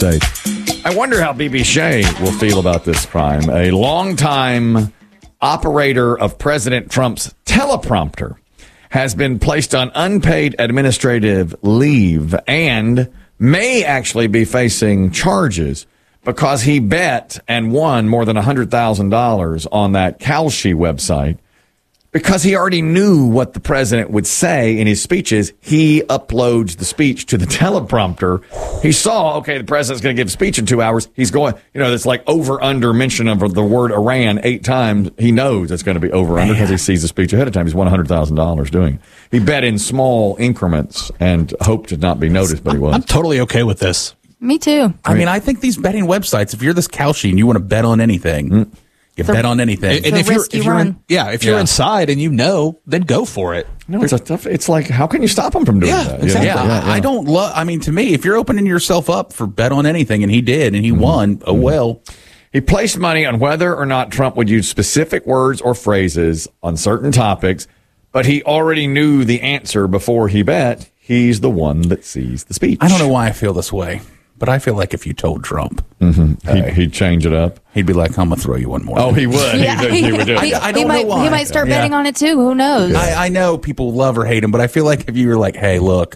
States. I wonder how B.B. Shea will feel about this crime. A longtime operator of President Trump's teleprompter has been placed on unpaid administrative leave and may actually be facing charges because he bet and won more than $100,000 on that Kalshi website. Because he already knew what the president would say in his speeches, he uploads the speech to the teleprompter. He saw, okay, the president's going to give a speech in 2 hours. He's going, it's like over-under mention of the word Iran 8 times. He knows it's going to be over-under because he sees the speech ahead of time. He's won $100,000 doing it. He bet in small increments and hoped to not be noticed, but he was. I'm totally okay with this. Me too. I mean, I think these betting websites, if you're this Kalshi and you want to bet on anything, you bet on anything. And if you're run. inside and then go for it. No, it's like, how can you stop him from doing that? Exactly. I don't love, to me, if you're opening yourself up for bet on anything, and he did, and he won, well. He placed money on whether or not Trump would use specific words or phrases on certain topics, but he already knew the answer before he bet. He's the one that sees the speech. I don't know why I feel this way, but I feel like if you told Trump, he'd change it up. He'd be like, I'm going to throw you one more. Oh, he would. Yeah. He would do it. I don't know why. He might start betting on it too. Who knows? I know people love or hate him, but I feel like if you were like, hey, look,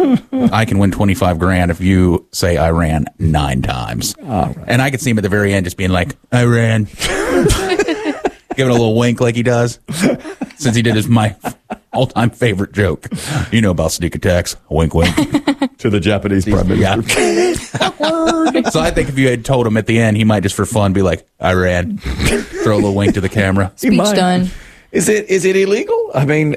I can win $25,000 if you say I ran 9 times. Right. And I could see him at the very end just being like, I ran. Giving a little wink like he does. Since he did my all-time favorite joke. You know about sneak attacks. Wink, wink. To the Japanese prime minister. Yeah. So I think if you had told him at the end, he might just for fun be like, I ran. Throw a little wink to the camera. Speech done. Is it illegal? I mean,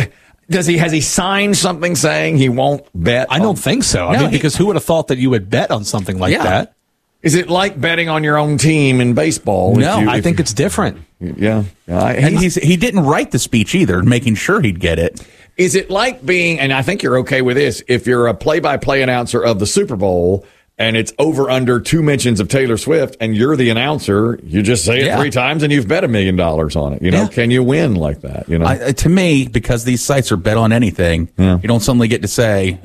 has he signed something saying he won't bet? I don't think so. Because who would have thought that you would bet on something like that? Is it like betting on your own team in baseball? No, I think it's different. Yeah. And he didn't write the speech either, making sure he'd get it. Is it like being, and I think you're okay with this, if you're a play-by-play announcer of the Super Bowl and it's over under 2 mentions of Taylor Swift and you're the announcer, you just say it 3 times and you've bet $1 million on it. Can you win like that? To me, because these sites are bet on anything, you don't suddenly get to say,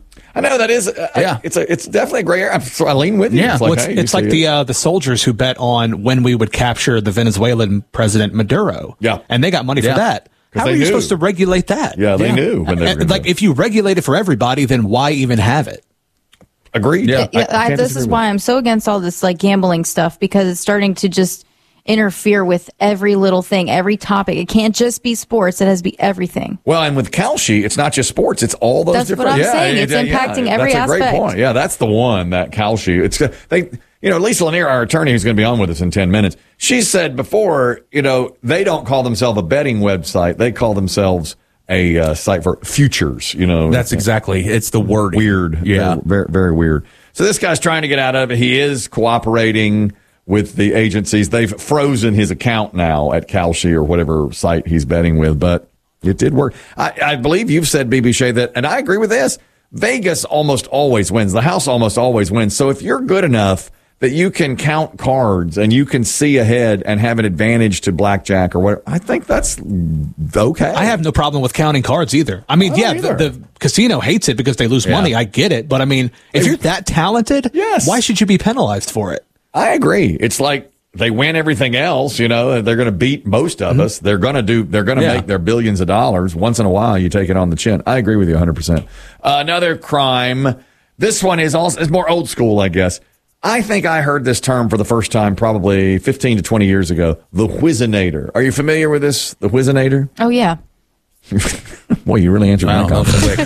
I know that is, it's definitely a gray area. I lean with you. Yeah, it's like the soldiers who bet on when we would capture the Venezuelan president Maduro. Yeah, and they got money for that. How are you supposed to regulate that? Yeah, they knew when they were like if you regulate it for everybody, then why even have it? Agreed. Yeah, this is why I'm so against all this gambling stuff, because it's starting to just interfere with every little thing, every topic. It can't just be sports; it has to be everything. Well, and with Kalshi, it's not just sports; it's all those That's different. That's what I'm saying. It's impacting every aspect. That's a great point. Yeah, that's the one, that Kalshi. It's Lisa Lanier, our attorney, who's going to be on with us in 10 minutes. She said before, they don't call themselves a betting website; they call themselves a site for futures. That's exactly. It's the word weird. Yeah, very, very weird. So this guy's trying to get out of it. He is cooperating with the agencies. They've frozen his account now at Kalshi or whatever site he's betting with, but it did work. I believe you've said, B.B. Shea, that, and I agree with this, Vegas almost always wins. The house almost always wins. So if you're good enough that you can count cards and you can see ahead and have an advantage to blackjack or whatever, I think that's okay. I have no problem with counting cards either. I mean, the casino hates it because they lose money. I get it. But I mean, if you're that talented, why should you be penalized for it? I agree. It's like they win everything else, they're going to beat most of us. They're going to make their billions of dollars. Once in a while, you take it on the chin. I agree with you 100%. Another crime. This one is more old school, I guess. I think I heard this term for the first time probably 15 to 20 years ago. The Whizzinator. Are you familiar with this? The Whizzinator? Oh, yeah. Boy, you really answered my question.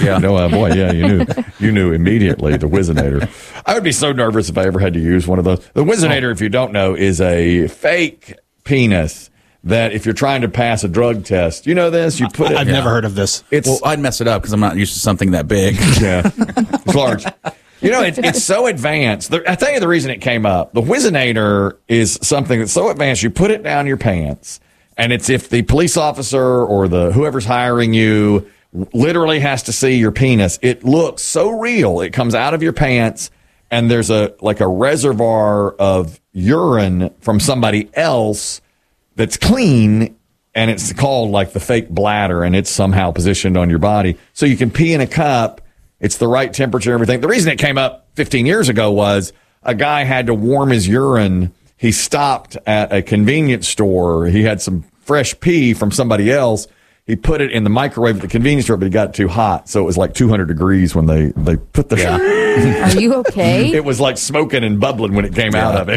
You knew immediately. The Whizzinator. I would be so nervous if I ever had to use one of those. The Whizzinator, if you don't know, is a fake penis that if you're trying to pass a drug test, you know this? You put it. I've never heard of this. I'd mess it up because I'm not used to something that big. Yeah, it's large. It's so advanced. I tell you the reason it came up. The Whizzinator is something that's so advanced. You put it down your pants, and it's if the police officer or whoever's hiring you literally has to see your penis. It looks so real. It comes out of your pants, and there's a reservoir of urine from somebody else that's clean, and it's called like the fake bladder, and it's somehow positioned on your body. So you can pee in a cup. It's the right temperature and everything. The reason it came up 15 years ago was a guy had to warm his urine. He stopped at a convenience store. He had some fresh pee from somebody else. He put it in the microwave at the convenience store, but he got it too hot. So it was like 200 degrees when they put the... Are you okay? It was like smoking and bubbling when it came out of it.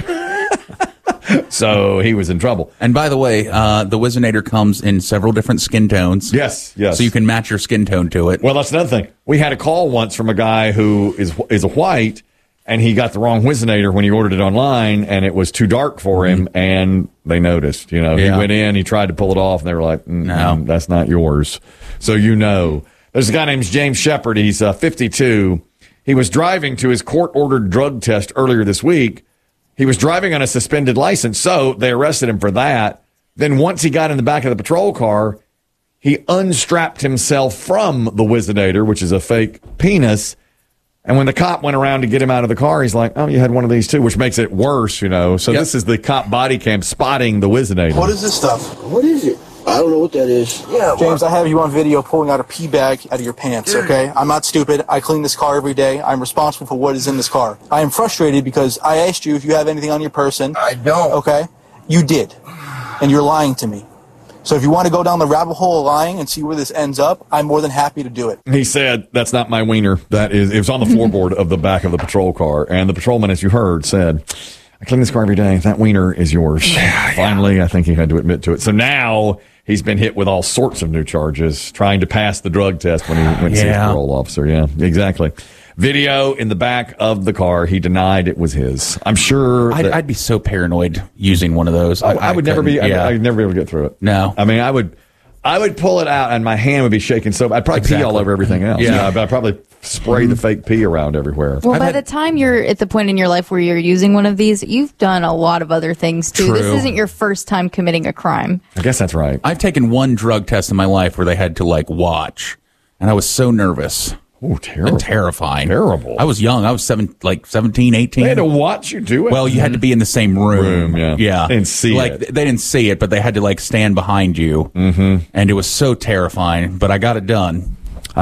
So he was in trouble. And by the way, the Whizzinator comes in several different skin tones. Yes. So you can match your skin tone to it. Well, that's another thing. We had a call once from a guy who is a white, and he got the wrong Whizzinator when he ordered it online, and it was too dark for him, and they noticed. He went in, he tried to pull it off, and they were like, no, that's not yours. So There's a guy named James Shepard. He's 52. He was driving to his court-ordered drug test earlier this week. He was driving on a suspended license, so they arrested him for that. Then once he got in the back of the patrol car, he unstrapped himself from the Whizzinator, which is a fake penis. And when the cop went around to get him out of the car, he's like, oh, you had one of these too, which makes it worse, So This is the cop body cam spotting the Whizzinator. What is this stuff? What is it? I don't know what that is. Yeah, James, I have you on video pulling out a pee bag out of your pants, okay? I'm not stupid. I clean this car every day. I'm responsible for what is in this car. I am frustrated because I asked you if you have anything on your person. I don't. Okay? You did. And you're lying to me. So if you want to go down the rabbit hole of lying and see where this ends up, I'm more than happy to do it. He said, that's not my wiener. It was on the floorboard of the back of the patrol car. And the patrolman, as you heard, said, I clean this car every day. That wiener is yours. Finally, I think he had to admit to it. So now he's been hit with all sorts of new charges, trying to pass the drug test when he went to see his parole officer. Yeah, exactly. Video in the back of the car. He denied it was his. I'm sure I'd be so paranoid using one of those. I would never be. I'd never be able to get through it. No. I mean, I would pull it out and my hand would be shaking. So I'd probably pee all over everything else. Yeah. I'd probably spray the fake pee around everywhere. Well, by the time you're at the point in your life where you're using one of these, you've done a lot of other things too. True. This isn't your first time committing a crime. I guess that's right. I've taken one drug test in my life where they had to watch, and I was so nervous. Oh, terrible. And terrifying. Terrible. I was young. I was 17, 18. They had to watch you do it? Well, you had to be in the same room. Yeah. They didn't see it. They didn't see it, but they had to stand behind you. Mm-hmm. And it was so terrifying, but I got it done.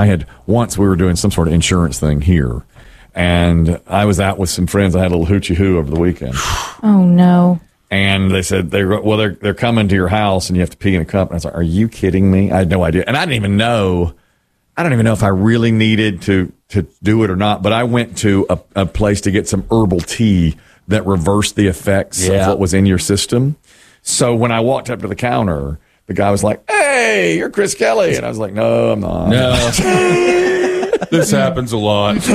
Once we were doing some sort of insurance thing here, and I was out with some friends. I had a little hoochie hoo over the weekend. Oh, no. And they said, they're coming to your house and you have to pee in a cup. And I was like, are you kidding me? I had no idea. And I don't even know if I really needed to do it or not, but I went to a place to get some herbal tea that reversed the effects of what was in your system. So when I walked up to the counter, the guy was like, hey, you're Chris Kelly. And I was like, no, I'm not. No. This happens a lot.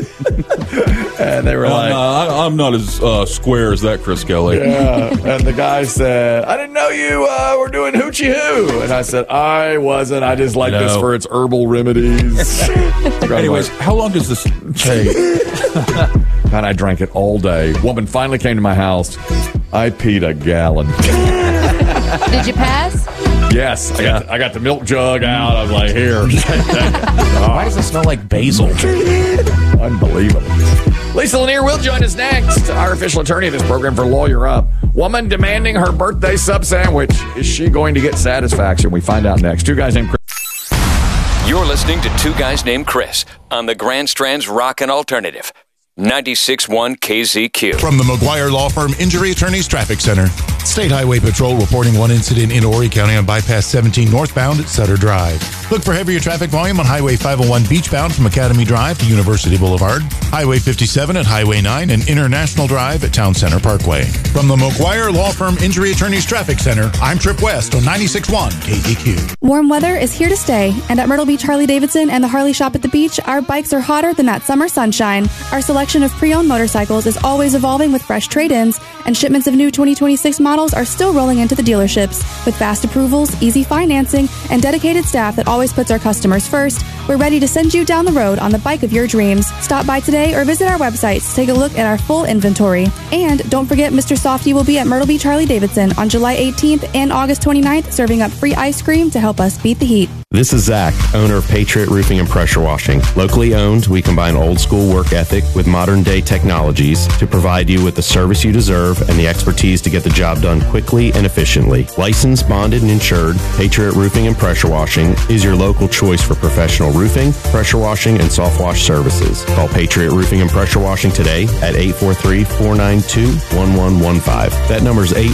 And they were I'm not as square as that Chris Kelly. Yeah. And the guy said, I didn't know you were doing hoochie hoo. And I said, I wasn't. I just like this for its herbal remedies. Anyways, how long does this take? And I drank it all day. Woman finally came to my house. I peed a gallon. Did you pass? Yes. I got the milk jug out. I was like, here. Why does it smell like basil? Unbelievable. Lisa Lanier will join us next. Our official attorney of this program for Lawyer Up. Woman demanding her birthday sub sandwich. Is she going to get satisfaction? We find out next. Two guys named Chris. You're listening to Two Guys Named Chris on the Grand Strand's Rockin' Alternative. 96.1 KZQ. From the McGuire Law Firm Injury Attorneys Traffic Center. State Highway Patrol reporting one incident in Horry County on Bypass 17 northbound at Sutter Drive. Look for heavier traffic volume on Highway 501 beachbound from Academy Drive to University Boulevard, Highway 57 at Highway 9, and International Drive at Town Center Parkway. From the McGuire Law Firm Injury Attorneys Traffic Center, I'm Trip West on 96.1 KZQ. Warm weather is here to stay, and at Myrtle Beach Harley-Davidson and the Harley Shop at the Beach, our bikes are hotter than that summer sunshine. Our selection of pre-owned motorcycles is always evolving with fresh trade-ins, and shipments of new 2026 models are still rolling into the dealerships. With fast approvals, easy financing, and dedicated staff that always puts our customers first, we're ready to send you down the road on the bike of your dreams. Stop by today or visit our website to take a look at our full inventory. And don't forget, Mr. Softy will be at Myrtle Beach Harley-Davidson on July 18th and August 29th, serving up free ice cream to help us beat the heat. This is Zach, owner of Patriot Roofing and Pressure Washing. Locally owned, we combine old school work ethic with modern day technologies to provide you with the service you deserve and the expertise to get the job done quickly and efficiently. Licensed, bonded, and insured, Patriot Roofing and Pressure Washing is your local choice for professional roofing, pressure washing, and soft wash services. Call Patriot Roofing and Pressure Washing today at 843-492-1115. That number is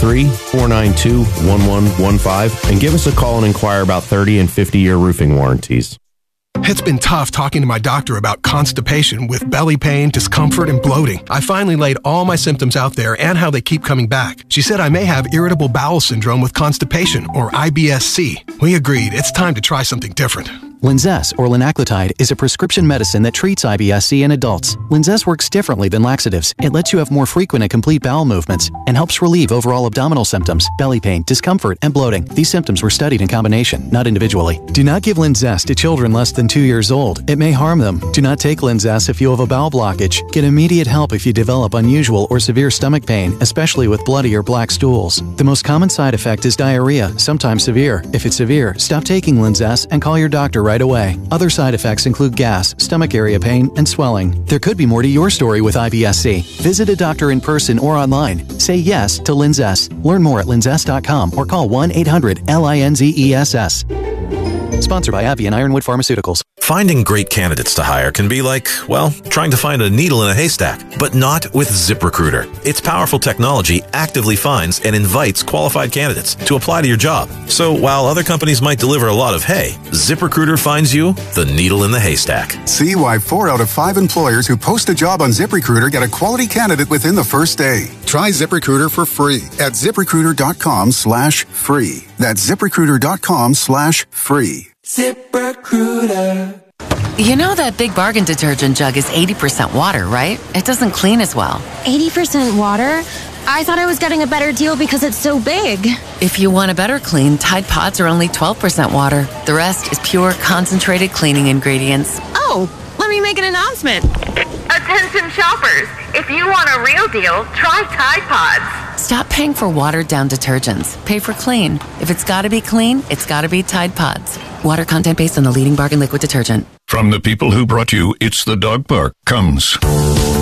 843-492-1115, and give us a call and inquire about 30 and 50-year roofing warranties. It's been tough talking to my doctor about constipation with belly pain, discomfort, and bloating. I finally laid all my symptoms out there and how they keep coming back. She said I may have irritable bowel syndrome with constipation, or IBS-C. We agreed it's time to try something different. Linzess, or linaclotide, is a prescription medicine that treats IBS-C in adults. Linzess works differently than laxatives. It lets you have more frequent and complete bowel movements and helps relieve overall abdominal symptoms, belly pain, discomfort, and bloating. These symptoms were studied in combination, not individually. Do not give Linzess to children less than 2 years old. It may harm them. Do not take Linzess if you have a bowel blockage. Get immediate help if you develop unusual or severe stomach pain, especially with bloody or black stools. The most common side effect is diarrhea, sometimes severe. If it's severe, stop taking Linzess and call your doctor right away. Other side effects include gas, stomach area pain, and swelling. There could be more to your story with IBS-C. Visit a doctor in person or online. Say yes to Linzess. Learn more at linzess.com or call 1-800-LINZESS. Sponsored by AbbVie and Ironwood Pharmaceuticals. Finding great candidates to hire can be like, well, trying to find a needle in a haystack, but not with ZipRecruiter. Its powerful technology actively finds and invites qualified candidates to apply to your job. So while other companies might deliver a lot of hay, ZipRecruiter finds you the needle in the haystack. See why 4 out of 5 employers who post a job on ZipRecruiter get a quality candidate within the first day. Try ZipRecruiter for free at ZipRecruiter.com/free. That's ZipRecruiter.com/free. ZipRecruiter. You know that Big Bargain detergent jug is 80% water, right? It doesn't clean as well. 80% water? I thought I was getting a better deal because it's so big. If you want a better clean, Tide Pods are only 12% water. The rest is pure, concentrated cleaning ingredients. Oh, let me make an announcement. Attention shoppers, if you want a real deal, try Tide Pods. Stop paying for watered-down detergents. Pay for clean. If it's got to be clean, it's got to be Tide Pods. Water content based on the leading bargain liquid detergent. From the people who brought you It's the Dog Park comes